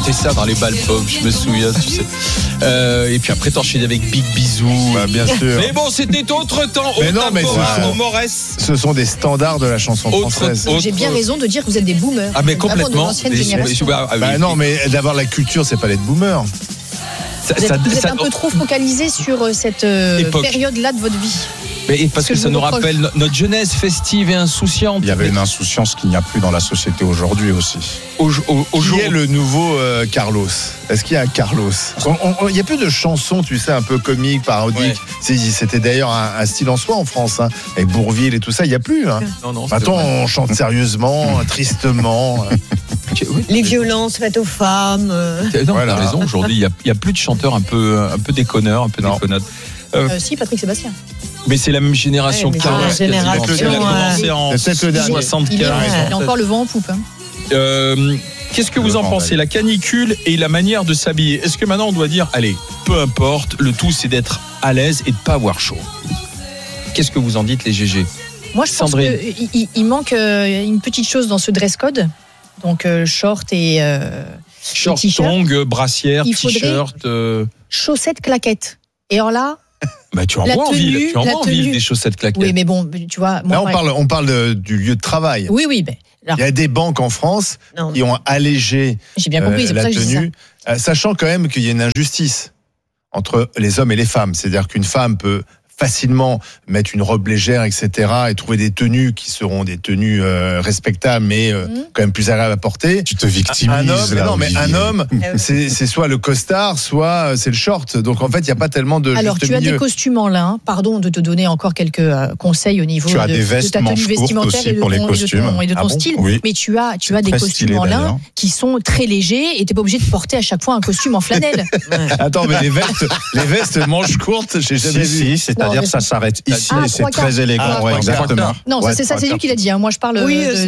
chantait ça dans les bals pop, je me souviens, tu sais. Et puis après, t'enchaînes avec Big Bisou. Bah, bien sûr. Mais bon, c'était autre temps. Mais non, mais au Morès. Ce sont des standards de la chanson française. J'ai bien raison de dire que vous êtes des boomers. Ah, mais complètement. Non, mais d'avoir la culture, c'est pas d'être boomer. Vous êtes un peu trop focalisé sur cette période-là de votre vie. Mais parce que ça nous rappelle notre jeunesse festive et insouciante. Il y avait une insouciance qu'il n'y a plus dans la société aujourd'hui aussi. Qui est le nouveau Carlos ? Est-ce qu'il y a un Carlos ? Il n'y a plus de chansons, tu sais, un peu comiques, parodiques. C'était d'ailleurs un style en soi en France, hein, avec Bourvil et tout ça. Il n'y a plus. Hein. Non, maintenant, on chante sérieusement, tristement. Les violences faites aux femmes. Non, voilà. T'as raison. Aujourd'hui, il y a plus de chanteurs un peu déconneurs, un peu déconnautes. Si, Patrick Sébastien. Mais c'est la même génération que Carlos. Elle a commencé en 75. Il a encore le vent en poupe. Hein. Qu'est-ce que vous en pensez ? La canicule et la manière de s'habiller. Est-ce que maintenant on doit dire, allez, peu importe, le tout c'est d'être à l'aise et de pas avoir chaud ? Qu'est-ce que vous en dites, les GG ? Moi, je pense qu'il manque une petite chose dans ce dress code. Donc, short et short, tongs, brassière, t-shirt. Chaussettes, claquettes. Et alors là. Bah, tu envoies en ville des chaussettes claquettes. Oui, mais bon, tu vois. Moi, là, on parle du lieu de travail. Oui. Ben, il y a des banques en France qui ont allégé la tenue, sachant quand même qu'il y a une injustice entre les hommes et les femmes. C'est-à-dire qu'une femme peut facilement mettre une robe légère, etc., et trouver des tenues qui seront des tenues respectables, mais quand même plus agréables à porter. Tu te victimises. Un homme, c'est soit le costard, soit c'est le short. Donc en fait, il n'y a pas tellement de. Alors tu as des costumes en lin. Pardon de te donner encore quelques conseils au niveau de ta tenue vestimentaire et de ton style. Oui. Mais tu as des costumes en lin qui sont très légers et tu n'es pas obligé de porter à chaque fois un costume en flanelle. Attends, mais les vestes manches courtes, j'ai jamais vu. C'est-à-dire ça s'arrête ici et c'est très élégant. Exactement. Non, c'est lui qui l'a dit. Moi, je parle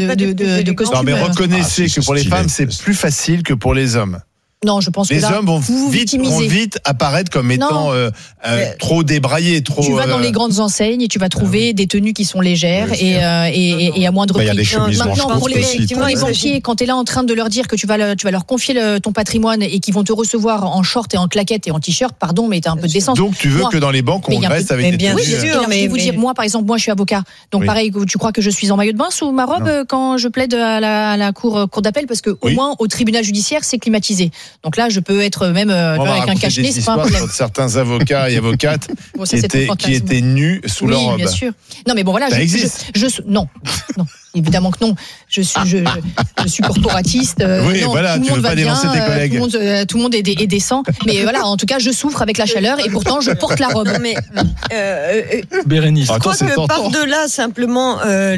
de costumes. Non, mais reconnaissez que pour les femmes, c'est plus facile que pour les hommes. Non, je pense que les hommes vont vite apparaître comme étant trop débraillés, trop. Tu vas dans les grandes enseignes et tu vas trouver des tenues qui sont légères et à moindre prix. Il y a des chemises maintenant, pour les banquiers, quand tu es là en train de leur dire que tu vas leur confier ton patrimoine et qu'ils vont te recevoir en short et en claquettes et en t-shirt, pardon, mais t'as un peu de décence. Donc tu veux que dans les banques on reste avec des tenues. Oui, bien sûr. Mais je vais vous dire, moi, par exemple, je suis avocat. Donc pareil, tu crois que je suis en maillot de bain sous ma robe quand je plaide à la cour d'appel parce que au moins au tribunal judiciaire c'est climatisé. Donc là, je peux être même avec un cache-nez, c'est pas un problème. Certains avocats et avocates qui étaient nus sous leur robe. Oui, bien sûr. Non, mais bon, voilà. Non, évidemment que non. Je suis corporatiste. Oui, voilà, tu veux pas dénoncer tes collègues. Tout le monde est décent. Mais voilà, en tout cas, je souffre avec la chaleur et pourtant, je porte la robe. Mais Bérénice. Je crois que par-delà simplement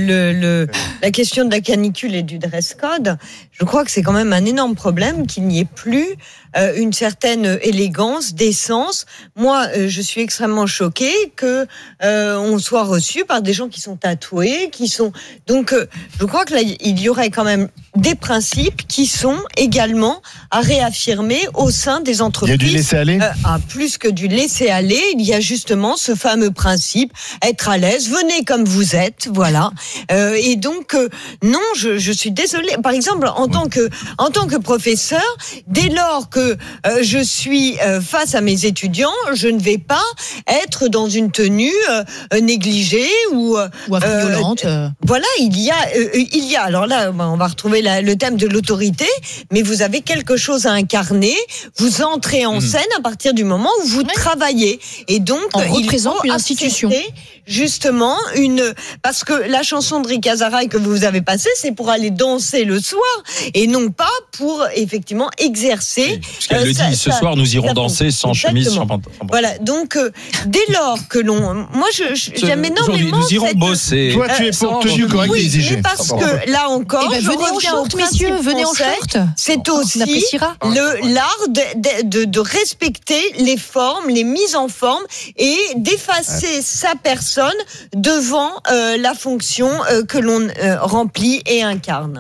la question de la canicule et du dress code, je crois que c'est quand même un énorme problème qu'il n'y ait plus une certaine élégance, décence. Moi, je suis extrêmement choquée que on soit reçu par des gens qui sont tatoués, qui sont donc. Je crois que là, il y aurait quand même des principes qui sont également à réaffirmer au sein des entreprises. Il y a du laisser-aller. Plus que du laisser-aller, il y a justement ce fameux principe être à l'aise. Venez comme vous êtes, voilà. Et donc non, je suis désolée. Par exemple, en tant que professeur, dès lors que je suis face à mes étudiants, je ne vais pas être dans une tenue négligée ou affriolante. Voilà, il y a. Alors là, on va retrouver le thème de l'autorité, mais vous avez quelque chose à incarner. Vous entrez en scène à partir du moment où vous travaillez, et donc on représente une institution. Justement, parce que la chanson de Rick Azaray que vous avez passée, c'est pour aller danser le soir, et non pas pour effectivement exercer. Oui, parce qu'elle le dit, ce soir nous irons danser sans chemise, sans pantalon. Voilà, donc dès lors que moi j'aime énormément. Nous irons bosser. Toi, tu es pour tenue correcte et exigée. Mais parce que là encore, venez en short, messieurs, venez en short. C'est aussi l'art de respecter les formes, les mises en forme et d'effacer sa personne devant la fonction que l'on remplit et incarne.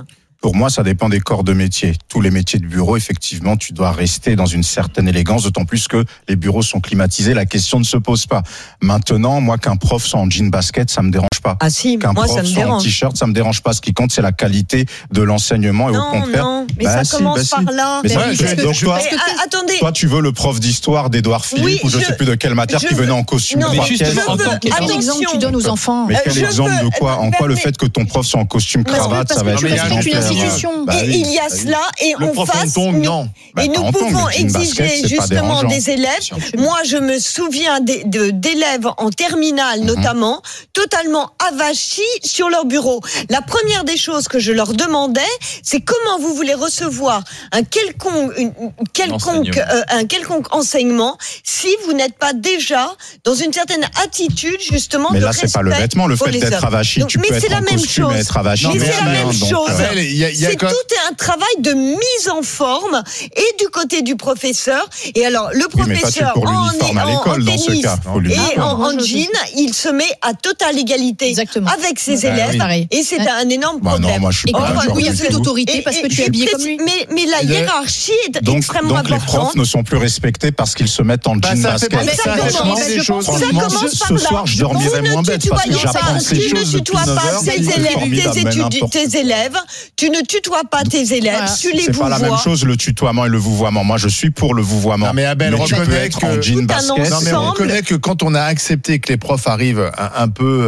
Pour moi, ça dépend des corps de métier. Tous les métiers de bureau, effectivement, tu dois rester dans une certaine élégance, d'autant plus que les bureaux sont climatisés, la question ne se pose pas. Maintenant, moi, qu'un prof soit en jean basket, ça me dérange pas. Ah si, qu'un moi, prof ça me soit dérange. en t-shirt, ça me dérange pas. Ce qui compte, c'est la qualité de l'enseignement et au contraire. Non, mais ça commence par là. Attendez. Toi, tu veux le prof d'histoire d'Édouard Philippe ou je sais plus de quelle matière qui venait en costume. Non, mais justement, quel exemple tu donnes aux enfants? Mais quel exemple de quoi? En quoi le fait que ton prof soit en costume cravate, ça va être une institution. Et il y a cela et on fasse. Et nous pouvons exiger justement des élèves. Moi, je me souviens d'élèves en terminale notamment, totalement avachis sur leur bureau. La première des choses que je leur demandais, c'est comment vous voulez recevoir un quelconque enseignement si vous n'êtes pas déjà dans une certaine attitude justement de respect. Mais là, c'est pas le vêtement, le fait d'être avachi. Tu peux être en costume et être avachi. Mais c'est la même chose. C'est tout un travail de mise en forme et du côté du professeur. Et alors, le professeur en tennis et en jean, il se met à totale égalité avec ses élèves. Et c'est un énorme problème. Et il n'y a plus d'autorité parce que tu es habillé comme lui. Mais la hiérarchie est extrêmement importante. Donc les profs ne sont plus respectés parce qu'ils se mettent en jean basket. Ce soir, je dormirai moins bête parce que j'apprends ces choses depuis 9 heures. Tes élèves, tu ne tutoies pas tes élèves, tu les vouvoies. C'est pas la même chose le tutoiement et le vouvoiement. Moi, je suis pour le vouvoiement. Non mais Abel, tu peux être en jean basket. Non mais on reconnaît que quand on a accepté que les profs arrivent un peu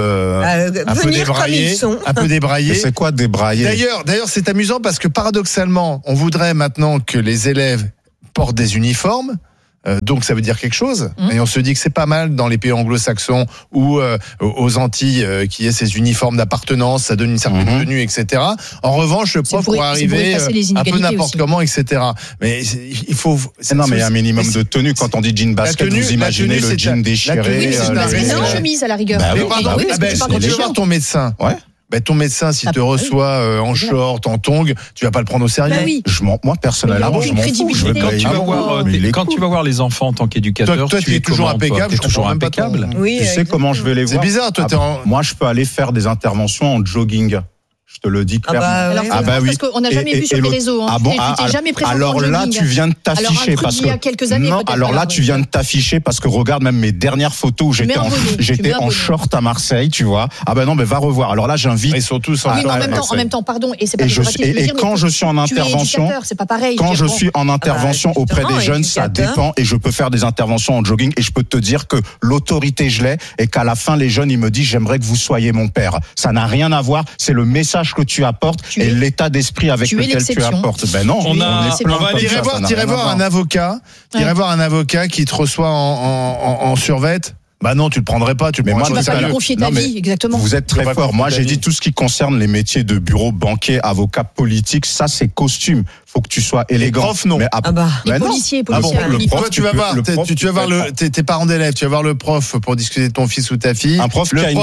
débraillés. C'est quoi débrailler? D'ailleurs, c'est amusant parce que paradoxalement, on voudrait maintenant que les élèves portent des uniformes. Donc ça veut dire quelque chose. Et on se dit que c'est pas mal dans les pays anglo-saxons ou aux Antilles qu'il y ait ces uniformes d'appartenance, ça donne une certaine tenue, etc. En revanche, le prof pourrait arriver un peu n'importe comment, etc. Mais il faut. Non, mais il y a un minimum de tenue. Quand on dit jean basket, vous imaginez le jean déchiré. C'est une chemise à la rigueur. Mais pardon, quand tu vas voir ton médecin. Ouais. Ton médecin, s'il te reçoit en short, en tongs, tu vas pas le prendre au sérieux. Moi, personnellement, je m'en fous. Quand tu vas voir les enfants en tant qu'éducateur, toi, tu es toujours impeccable. Tu es toujours impeccable. Tu sais comment je vais les voir? C'est bizarre, toi. Moi, je peux aller faire des interventions en jogging. Je te le dis clairement. Parce qu'on n'a jamais vu sur les réseaux. Jamais présent. Alors là, tu viens de t'afficher parce que. Il y a quelques années. Non, alors là, tu viens de t'afficher parce que regarde même mes dernières photos où j'étais en short à Marseille, tu vois. Non, mais va revoir. Alors là, j'invite. Ils sont tous en même temps, pardon. Et c'est pas et quand je suis en intervention, c'est pas pareil. Quand je suis en intervention auprès des jeunes, ça dépend. Et je peux faire des interventions en jogging. Et je peux te dire que l'autorité, je l'ai. Et qu'à la fin, les jeunes, ils me disent, j'aimerais que vous soyez mon père. Ça n'a rien à voir. C'est le message que tu apportes et l'état d'esprit avec lequel tu apportes. Ben non, t'irais voir un avocat qui te reçoit en survette. Bah non, tu le prendrais pas. Tu vas pas lui confier ta vie, exactement. Vous êtes très fort. Moi, j'ai dit tout ce qui concerne les métiers de bureau, banquier, avocat, politique. Ça, c'est costume. Faut que tu sois élégant. Les profs, non. Les policiers. Le prof, tu vas voir tes parents d'élèves, tu vas voir le prof pour discuter de ton fils ou ta fille. Un prof, le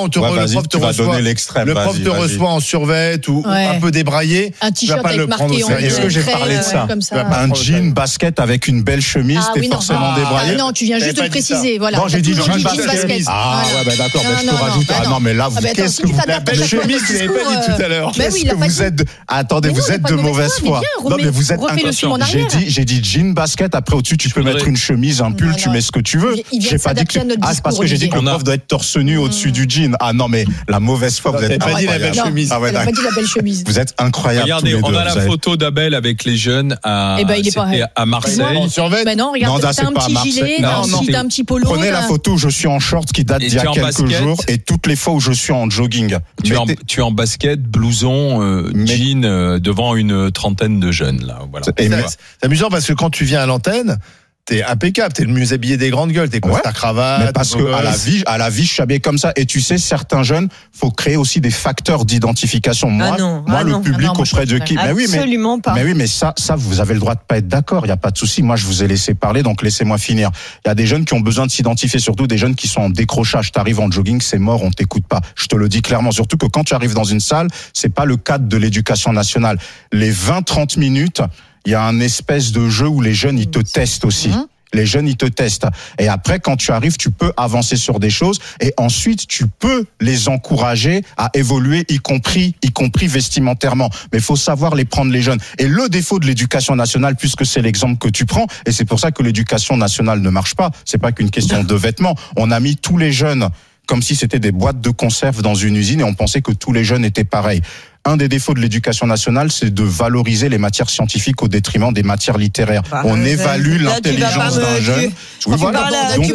prof te reçoit en survette ou un peu débraillé. Un t-shirt avec marqué en gris. Est-ce que j'ai parlé de ça? Un jean basket avec une belle chemise, t'es forcément débraillé. Non, tu viens juste de le préciser. Voilà. Non, j'ai dit jean basket. Ah ouais, d'accord. Je te rajoute. Ah non, mais là, qu'est-ce que vous la belle chemise, tu l'avais pas dit tout à l'heure. Qu'est-ce que vous êtes? Attendez, vous êtes de mauvaise foi. Non, mais vous êtes inconscient. J'ai dit jean basket. Après, au-dessus, tu peux mettre une chemise, un pull, tu mets ce que tu veux. J'ai pas dit que. C'est parce que j'ai dit que le prof doit être torse nu au-dessus du jean. Ah non, mais la mauvaise foi, vous êtes pas dit la belle chemise. Ah ouais, pas dit la belle chemise. Vous êtes incroyables. Regardez, on a la photo d'Abel avec les jeunes à Marseille. Ben non, regarde, t'as un petit gilet, t'as un petit polo. Prenez la photo où je suis en short qui date d'il y a quelques jours et toutes les fois où je suis en jogging. Tu es en basket, blouson, jean devant une trentaine de jeunes là. Voilà. C'est amusant parce que quand tu viens à l'antenne, t'es impeccable, t'es le mieux habillé des grandes gueules, t'es costard cravate. Mais parce que à la vie, je suis habillé comme ça. Et tu sais, certains jeunes, faut créer aussi des facteurs d'identification. Moi, le public auprès de qui? Absolument pas. Mais oui, mais ça, vous avez le droit de pas être d'accord. Il y a pas de souci. Moi, je vous ai laissé parler, donc laissez-moi finir. Il y a des jeunes qui ont besoin de s'identifier, surtout des jeunes qui sont en décrochage. T'arrives en jogging, c'est mort, on t'écoute pas. Je te le dis clairement. Surtout que quand tu arrives dans une salle, c'est pas le cadre de l'éducation nationale. Les 20-30 minutes, il y a un espèce de jeu où les jeunes, ils te testent aussi. Les jeunes, ils te testent. Et après, quand tu arrives, tu peux avancer sur des choses. Et ensuite, tu peux les encourager à évoluer, y compris vestimentairement. Mais il faut savoir les prendre, les jeunes. Et le défaut de l'éducation nationale, puisque c'est l'exemple que tu prends, et c'est pour ça que l'éducation nationale ne marche pas, c'est pas qu'une question de vêtements. On a mis tous les jeunes comme si c'était des boîtes de conserve dans une usine et on pensait que tous les jeunes étaient pareils. Un des défauts de l'éducation nationale, c'est de valoriser les matières scientifiques au détriment des matières littéraires. On évalue l'intelligence d'un jeune. Oui, voilà.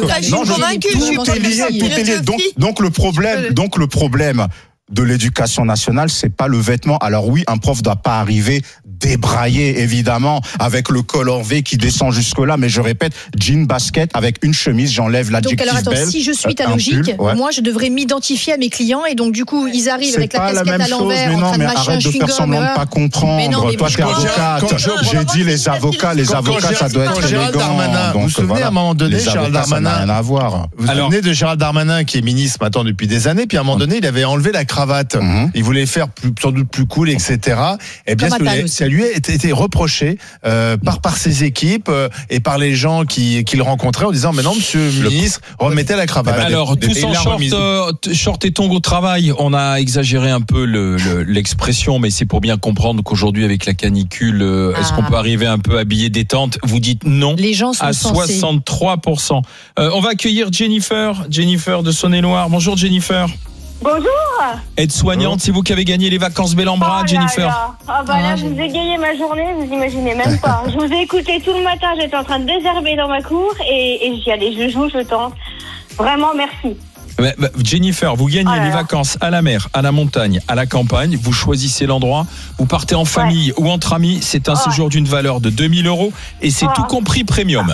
Tout est lié. Donc le problème de l'éducation nationale, c'est pas le vêtement. Alors oui, un prof doit pas arriver débraillé, évidemment, avec le col en V qui descend jusque-là, mais je répète, jean basket avec une chemise, j'enlève l'adjectif belle. Donc alors attends, si je suis ta logique, moi je devrais m'identifier à mes clients et donc du coup, ils arrivent avec la casquette à l'envers, en train de mâcher un chewing-gum. Arrête de faire semblant de pas comprendre. Toi, t'es avocate. J'ai dit les avocats, ça doit être élégant. Vous vous souvenez, à un moment donné, Gérald Darmanin, rien à voir. Vous vous souvenez de Gérald Darmanin, qui est ministre maintenant depuis des années, puis à un moment donné, il avait enlevé la cravate. Il voulait faire sans doute plus cool, etc. Et bien, ça lui a été reproché par ses équipes et par les gens qui le rencontraient en disant, mais non, monsieur le ministre, remettez la cravate. Alors, tous en short et tongs au travail, on a exagéré un peu l'expression, mais c'est pour bien comprendre qu'aujourd'hui, avec la canicule, est-ce qu'on peut arriver un peu habillé détente? Vous dites non. Les gens sont à 63%. On va accueillir Jennifer de Saône-et-Loire. Bonjour Jennifer. Bonjour. Aide-soignante, c'est vous qui avez gagné les vacances Bellambra, Jennifer. Là, je vous ai gagné ma journée, vous imaginez même pas. Je vous ai écouté tout le matin, j'étais en train de désherber dans ma cour et j'y allais, je joue, je tente. Vraiment, merci. Jennifer, vous gagnez les vacances à la mer, à la montagne, à la campagne. Vous choisissez l'endroit. Vous partez en famille ou entre amis. C'est un séjour d'une valeur de 2 000 € et c'est tout compris premium.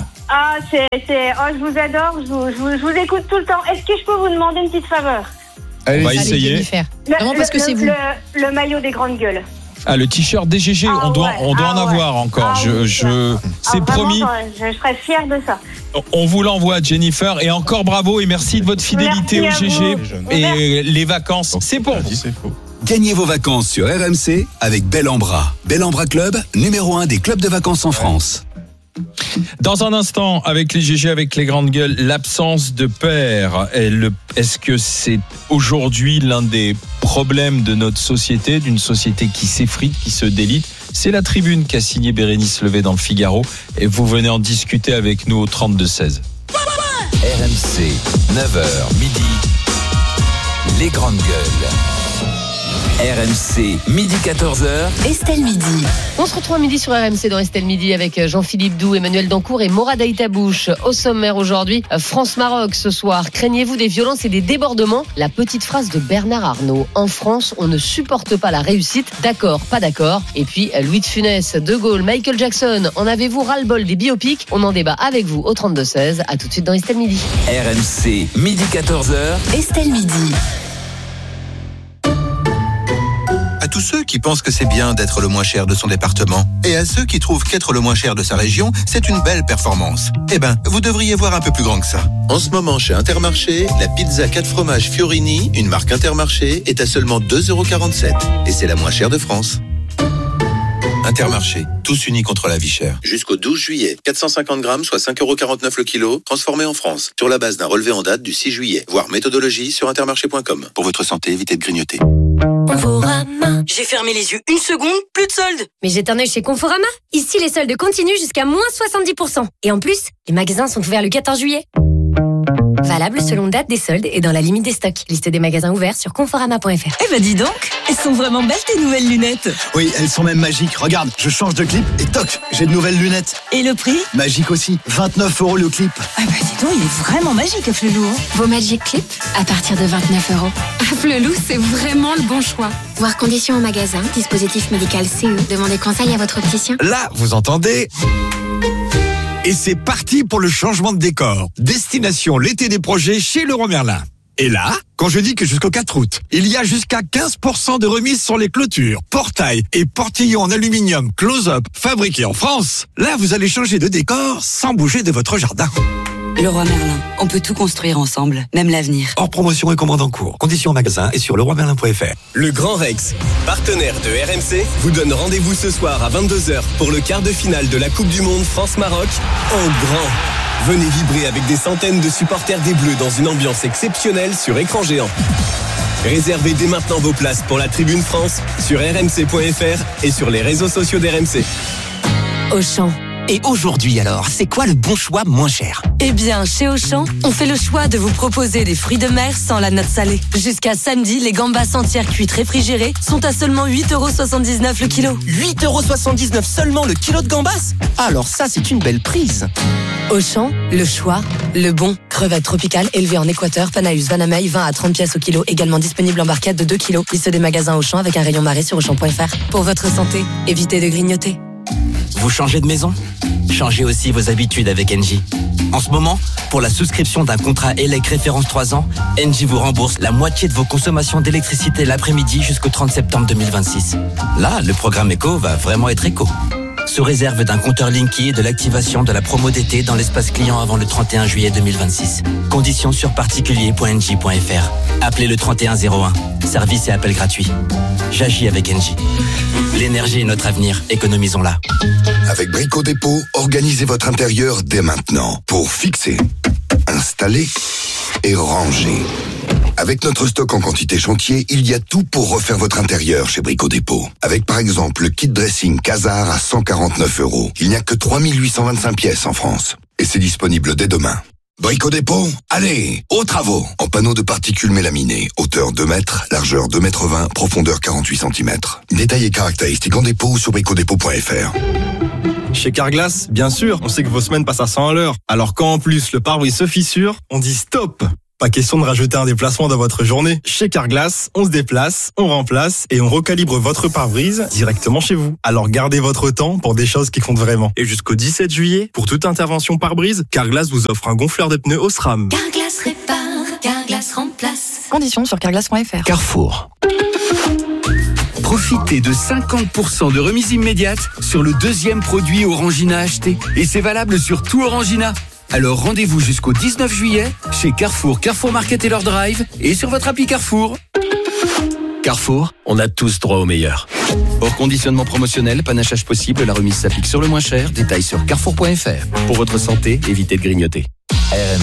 Je vous adore. Je vous écoute tout le temps. Est-ce que je peux vous demander une petite faveur? On va essayer. Parce que c'est vous. Le maillot des grandes gueules. Ah, le t-shirt DGG, on doit en avoir encore. C'est promis. Je serais fière de ça. On vous l'envoie, Jennifer, et encore bravo et merci de votre fidélité au GG. Et les vacances, c'est pour vous. Gagnez vos vacances sur RMC avec Bellambra. Bellambra Club, numéro 1 des clubs de vacances en France. Dans un instant, avec les GG, avec les grandes gueules, l'absence de père. Est-ce que c'est aujourd'hui l'un des problèmes de notre société, d'une société qui s'effrite, qui se délite? C'est la tribune qu'a signé Bérénice Levé dans le Figaro et vous venez en discuter avec nous au 32-16. RMC, 9h, midi, les grandes gueules. RMC, midi 14h. Estelle Midi. On se retrouve à midi sur RMC dans Estelle Midi avec Jean-Philippe Doux, Emmanuel Dancourt et Morad Aïtabouche. Au sommaire aujourd'hui, France-Maroc ce soir. Craignez-vous des violences et des débordements? La petite phrase de Bernard Arnault. En France, on ne supporte pas la réussite. D'accord, pas d'accord. Et puis Louis de Funès, De Gaulle, Michael Jackson. En avez-vous ras-le-bol des biopics? On en débat avec vous au 32-16. À tout de suite dans Estelle Midi. RMC, midi 14h. Estelle Midi. À tous ceux qui pensent que c'est bien d'être le moins cher de son département et à ceux qui trouvent qu'être le moins cher de sa région, c'est une belle performance. Eh ben, vous devriez voir un peu plus grand que ça. En ce moment, chez Intermarché, la pizza 4 fromages Fiorini, une marque Intermarché, est à seulement 2,47 € et c'est la moins chère de France. Intermarché, tous unis contre la vie chère. Jusqu'au 12 juillet, 450 grammes, soit 5,49 € le kilo, transformés en France, sur la base d'un relevé en date du 6 juillet. Voir méthodologie sur intermarché.com. Pour votre santé, évitez de grignoter. Conforama. J'ai fermé les yeux une seconde, plus de soldes. Mais jette un œil chez Conforama. Ici, les soldes continuent jusqu'à moins 70%. Et en plus, les magasins sont ouverts le 14 juillet. Valable selon date des soldes et dans la limite des stocks. Liste des magasins ouverts sur conforama.fr. Eh ben dis donc, elles sont vraiment belles tes nouvelles lunettes. Oui, elles sont même magiques. Regarde, je change de clip et toc, j'ai de nouvelles lunettes. Et le prix? Magique aussi, 29 € le clip. Ah bah dis donc, il est vraiment magique Afflelou. Vos Magic Clips à partir de 29 €. Afflelou, c'est vraiment le bon choix. Voir conditions au magasin, dispositif médical CE. Demandez conseil à votre opticien. Là, vous entendez? Et c'est parti pour le changement de décor. Destination l'été des projets chez Leroy Merlin. Et là, quand je dis que jusqu'au 4 août, il y a jusqu'à 15% de remise sur les clôtures, portails et portillons en aluminium close-up fabriqués en France, là vous allez changer de décor sans bouger de votre jardin. Leroy Merlin, on peut tout construire ensemble, même l'avenir. Hors promotion et commande en cours. Conditions en magasin et sur leroymerlin.fr. Le Grand Rex, partenaire de RMC, vous donne rendez-vous ce soir à 22h pour le quart de finale de la Coupe du Monde France-Maroc en grand. Venez vibrer avec des centaines de supporters des Bleus dans une ambiance exceptionnelle sur écran géant. Réservez dès maintenant vos places pour la Tribune France sur rmc.fr et sur les réseaux sociaux d'RMC. Auchan. Et aujourd'hui alors, c'est quoi le bon choix moins cher? Eh bien, chez Auchan, on fait le choix de vous proposer des fruits de mer sans la note salée. Jusqu'à samedi, les gambas entières cuites réfrigérées sont à seulement 8,79€ le kilo. 8,79€ seulement le kilo de gambas? Alors ça, c'est une belle prise. Auchan, le choix, le bon. Crevettes tropicales élevées en Équateur, Panaus, Vanamei, 20 à 30 pièces au kilo. Également disponible en barquette de 2 kilos. Liste des magasins Auchan avec un rayon marée sur Auchan.fr. Pour votre santé, évitez de grignoter. Vous changez de maison? Changez aussi vos habitudes avec Engie. En ce moment, pour la souscription d'un contrat ELEC référence 3 ans, Engie vous rembourse la moitié de vos consommations d'électricité l'après-midi jusqu'au 30 septembre 2026. Là, le programme Eco va vraiment être éco. Sous réserve d'un compteur Linky et de l'activation de la promo d'été dans l'espace client avant le 31 juillet 2026. Conditions sur particulier.engie.fr. Appelez le 3101. Service et appel gratuit. J'agis avec Engie. L'énergie est notre avenir, économisons-la. Avec Brico Dépôt, organisez votre intérieur dès maintenant pour fixer, installer et ranger. Avec notre stock en quantité chantier, il y a tout pour refaire votre intérieur chez Brico Dépôt. Avec par exemple le kit dressing Casar à 149€. Il n'y a que 3825 pièces en France. Et c'est disponible dès demain. Brico Dépôt, allez, aux travaux. En panneaux de particules mélaminées, hauteur 2 mètres, largeur 2,20 m, profondeur 48 cm. Détails et caractéristiques en dépôt ou sur bricodépôt.fr. Chez Carglass, bien sûr, on sait que vos semaines passent à 100 à l'heure. Alors quand en plus le pare-brise se fissure, on dit stop. Pas question de rajouter un déplacement dans votre journée. Chez Carglass, on se déplace, on remplace et on recalibre votre pare-brise directement chez vous. Alors gardez votre temps pour des choses qui comptent vraiment. Et jusqu'au 17 juillet, pour toute intervention pare-brise, Carglass vous offre un gonfleur de pneus Osram. Carglass répare, Carglass remplace. Conditions sur carglass.fr. Carrefour. Profitez de 50% de remise immédiate sur le deuxième produit Orangina acheté. Et c'est valable sur tout Orangina. Alors rendez-vous jusqu'au 19 juillet chez Carrefour, Carrefour Market et leur drive et sur votre appli Carrefour. Carrefour, on a tous droit au meilleur. Hors conditionnement promotionnel, panachage possible, la remise s'applique sur le moins cher. Détails sur carrefour.fr. Pour votre santé, évitez de grignoter. RMC.